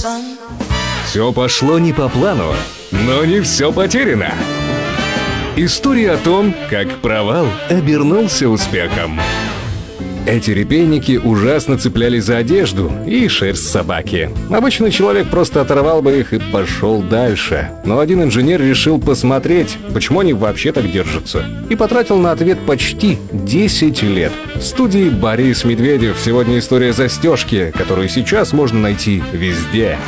Все пошло не по плану, но не все потеряно. История о том, как провал обернулся успехом. Эти репейники ужасно цеплялись за одежду и шерсть собаки. Обычный человек просто оторвал бы их и пошел дальше. Но один инженер решил посмотреть, почему они вообще так держатся. И потратил на ответ почти 10 лет. В студии Борис Медведев. Сегодня история застежки, которую сейчас можно найти везде.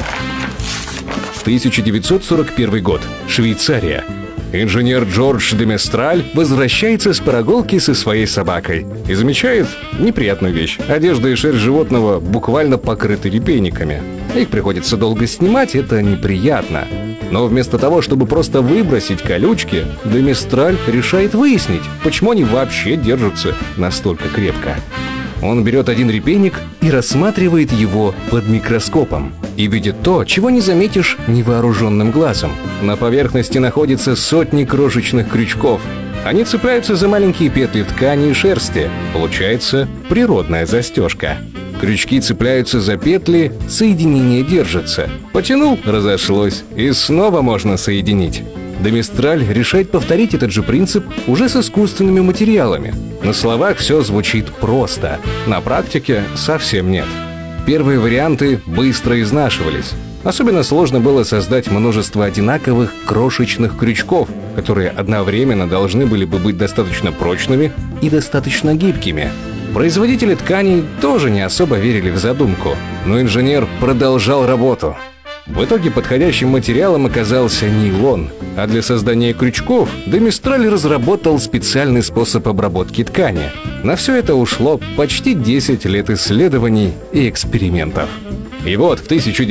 1941 год. Швейцария. Инженер Джордж де Местраль возвращается с прогулки со своей собакой и замечает неприятную вещь. Одежда и шерсть животного буквально покрыты репейниками. Их приходится долго снимать, это неприятно. Но вместо того, чтобы просто выбросить колючки, де Местраль решает выяснить, почему они вообще держатся настолько крепко. Он берет один репейник и рассматривает его под микроскопом. И видит то, чего не заметишь невооруженным глазом. На поверхности находятся сотни крошечных крючков. Они цепляются за маленькие петли ткани и шерсти. Получается природная застежка. Крючки цепляются за петли, соединение держится. Потянул — разошлось, и снова можно соединить. Де Местраль решает повторить этот же принцип уже с искусственными материалами. На словах все звучит просто, на практике совсем нет. Первые варианты быстро изнашивались. Особенно сложно было создать множество одинаковых крошечных крючков, которые одновременно должны были бы быть достаточно прочными и достаточно гибкими. Производители тканей тоже не особо верили в задумку, но инженер продолжал работу. В итоге подходящим материалом оказался нейлон, а для создания крючков де Местраль разработал специальный способ обработки ткани. На все это ушло почти 10 лет исследований и экспериментов. И вот в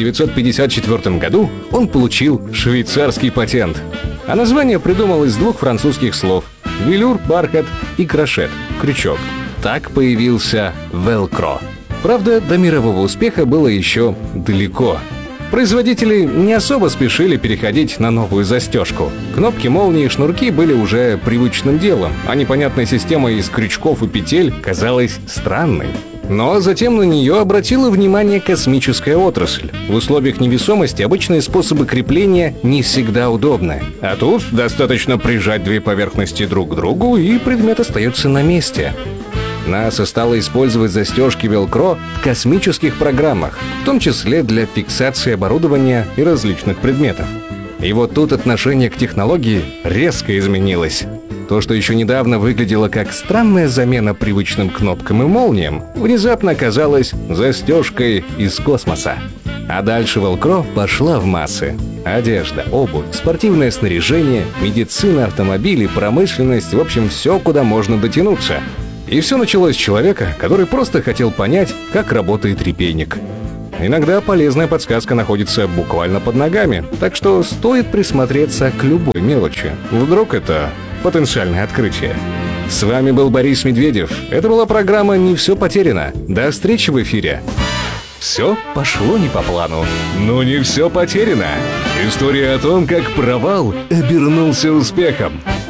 1954 году он получил швейцарский патент. А название придумал из двух французских слов – велюр, бархат и крошет – крючок. Так появился велкро. Правда, до мирового успеха было еще далеко. Производители не особо спешили переходить на новую застежку. Кнопки, молнии и шнурки были уже привычным делом, а непонятная система из крючков и петель казалась странной. Но затем на нее обратила внимание космическая отрасль. В условиях невесомости обычные способы крепления не всегда удобны. А тут достаточно прижать две поверхности друг к другу, и предмет остается на месте. НАСА стала использовать застежки велкро в космических программах, в том числе для фиксации оборудования и различных предметов. И вот тут отношение к технологии резко изменилось. То, что еще недавно выглядело как странная замена привычным кнопкам и молниям, внезапно оказалось застежкой из космоса. А дальше велкро пошла в массы. Одежда, обувь, спортивное снаряжение, медицина, автомобили, промышленность, в общем, все, куда можно дотянуться. И все началось с человека, который просто хотел понять, как работает репейник. Иногда полезная подсказка находится буквально под ногами, так что стоит присмотреться к любой мелочи. Вдруг это потенциальное открытие. С вами был Борис Медведев. Это была программа «Не все потеряно». До встречи в эфире. Все пошло не по плану, но не все потеряно. История о том, как провал обернулся успехом.